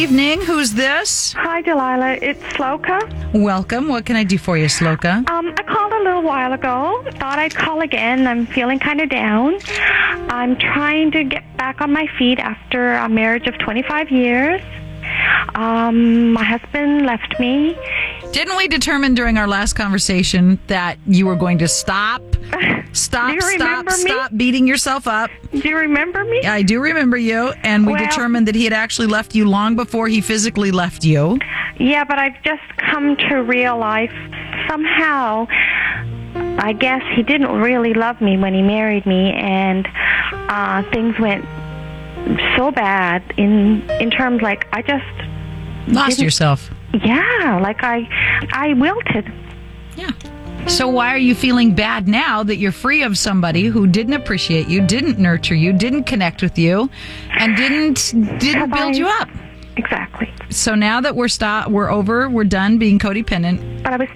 evening. Who's this? Hi, Delilah. It's Sloka. Welcome. What can I do for you, Sloka? I called a little while ago. Thought I'd call again. I'm feeling kind of down. I'm trying to get back on my feet after a marriage of 25 years. My husband left me. Didn't we determine during our last conversation that you were going to stop beating yourself up? Do you remember me? I do remember you, and we determined that he had actually left you long before he physically left you. Yeah, but I've just come to realize somehow, I guess he didn't really love me when he married me, and things went so bad in terms like I just lost yourself. Yeah, like I wilted. Yeah. So why are you feeling bad now that you're free of somebody who didn't appreciate you, didn't nurture you, didn't connect with you, and didn't build you up? Exactly. So now that we're done being codependent. But I was